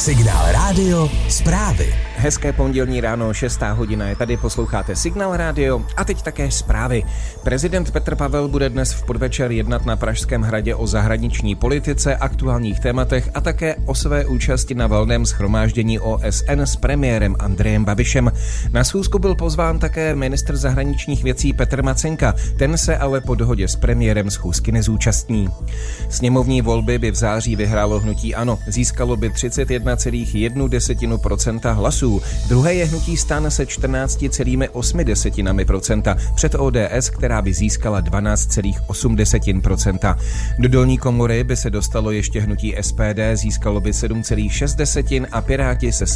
Signál Rádio zprávy. Hezké pondělní ráno, 6. hodina je tady, posloucháte Signál Rádio a teď také zprávy. Prezident Petr Pavel bude dnes v podvečer jednat na Pražském hradě o zahraniční politice, aktuálních tématech a také o své účasti na valném shromáždění OSN s premiérem Andrejem Babišem. Na schůzku byl pozván také ministr zahraničních věcí Petr Macenka, ten se ale po dohodě s premiérem schůzky nezúčastní. Sněmovní volby by v září vyhrálo hnutí ANO, získalo by 31,1% hlasů. Druhé je hnutí STAN se 14,8% před ODS, která by získala 12,8%. Do dolní komory by se dostalo ještě hnutí SPD, získalo by 7,6% a Piráti se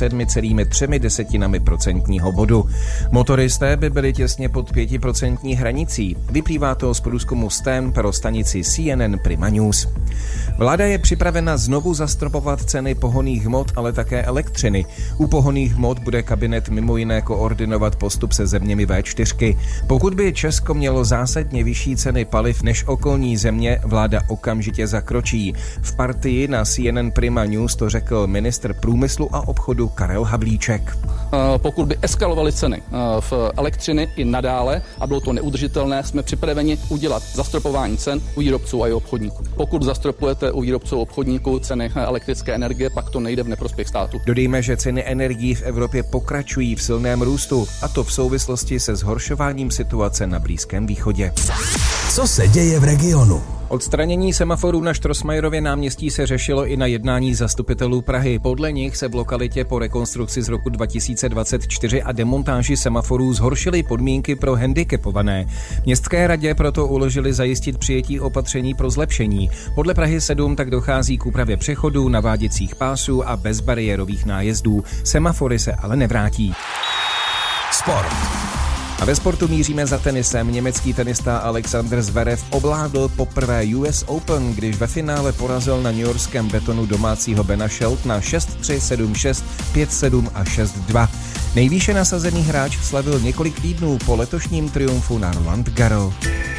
7,3% bodu. Motoristé by byli těsně pod 5% hranicí. Vyplývá to z průzkumu STEM pro stanici CNN Prima News. Vláda je připravena znovu zastropovat ceny pohonných hmot, ale také elektřiny. U pohonných hmot bude kabinet mimo jiné koordinovat postup se zeměmi V4. Pokud by Česko mělo zásadně vyšší ceny paliv než okolní země, vláda okamžitě zakročí. V Partii na CNN Prima News to řekl ministr průmyslu a obchodu Karel Havlíček. Pokud by eskalovaly ceny v elektřiny i nadále a bylo to neudržitelné, jsme připraveni udělat zastropování cen u výrobců a i obchodníků. Pokud zastropujete u výrobců a obchodníků ceny elektrické energie, pak to nejde v neprospěch státu. Dodejme, že ceny energií v Evropě pokračují v silném růstu, a to v souvislosti se zhoršováním situace na Blízkém východě. Co se děje v regionu? Odstranění semaforů na Štrosmajerově náměstí se řešilo i na jednání zastupitelů Prahy. Podle nich se v lokalitě po rekonstrukci z roku 2024 a demontáži semaforů zhoršily podmínky pro handicapované. Městské radě proto uložili zajistit přijetí opatření pro zlepšení. Podle Prahy 7 tak dochází k úpravě přechodů, naváděcích pásů a bezbariérových nájezdů. Semafory se ale nevrátí. Sport. A ve sportu míříme za tenisem. Německý tenista Alexander Zverev ovládl poprvé US Open, když ve finále porazil na newyorském betonu domácího Bena Sheltona 6-3, 7-6, 5-7 a 6-2. Nejvýše nasazený hráč slavil několik týdnů po letošním triumfu na Roland Garros.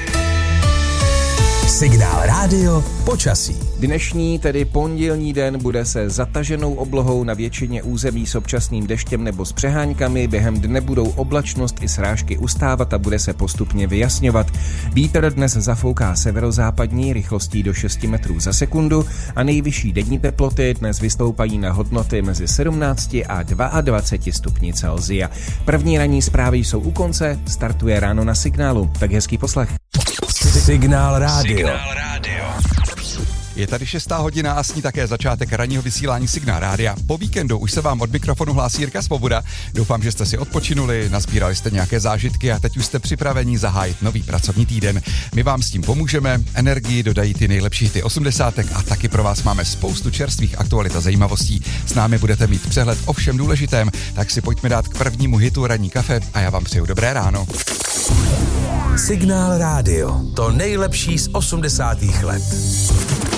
Signál Rádio počasí. Dnešní, tedy pondělní den, bude se zataženou oblohou na většině území s občasným deštěm nebo s přeháňkami. Během dne budou oblačnost i srážky ustávat a bude se postupně vyjasňovat. Vítr dnes zafouká severozápadní rychlostí do 6 metrů za sekundu a nejvyšší denní teploty dnes vystoupají na hodnoty mezi 17 a 22 stupni Celsia. První ranní zprávy jsou u konce, startuje ráno na Signálu. Tak hezký poslech. Signál Rádio. Je tady 6. hodina a s ní také začátek ranního vysílání Signál Rádia. Po víkendu už se vám od mikrofonu hlásí Jirka Svoboda. Doufám, že jste si odpočinuli, nazbírali jste nějaké zážitky a teď už jste připraveni zahájit nový pracovní týden. My vám s tím pomůžeme, energii dodají ty nejlepší hity 80 a taky pro vás máme spoustu čerstvých aktualit a zajímavostí. S námi budete mít přehled o všem důležitém, tak si pojďme dát k prvnímu hitu Ranní kafe a já vám přeju dobré ráno. Signál Rádio. To nejlepší z 80. let.